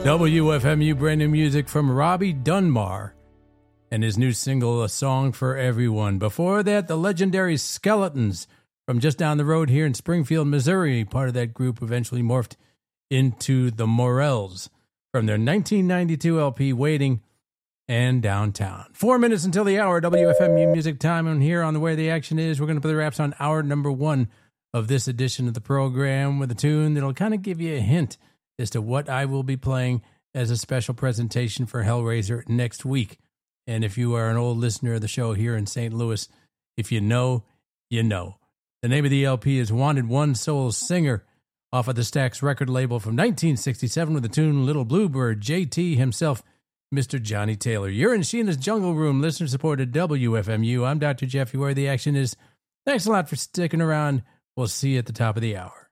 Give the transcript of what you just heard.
WFMU, brand new music from Robbie Dunbar and his new single, A Song for Everyone. Before that, the legendary Skeletons from just down the road here in Springfield, Missouri. Part of that group eventually morphed into the Morels from their 1992 LP, Waiting and Downtown. 4 minutes until the hour, WFMU music time. And here on The Way the Action Is, we're going to put the wraps on hour number 1 of this edition of the program with a tune that'll kind of give you a hint as to what I will be playing as a special presentation for Hellraiser next week. And if you are an old listener of the show here in St. Louis, if you know, you know. The name of the LP is Wanted One Soul Singer, off of the Stax record label from 1967 with the tune Little Bluebird, JT himself, Mr. Johnny Taylor. You're in Sheena's Jungle Room, listener-supported WFMU. I'm Dr. Jeff. Where the action is. Thanks a lot for sticking around. We'll see you at the top of the hour.